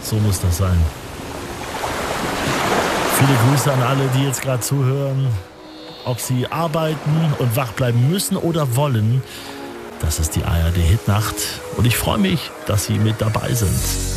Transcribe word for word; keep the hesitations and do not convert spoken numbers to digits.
So muss das sein. Viele Grüße an alle, die jetzt gerade zuhören. Ob sie arbeiten und wach bleiben müssen oder wollen, das ist die A R D Hitnacht. Und ich freue mich, dass Sie mit dabei sind.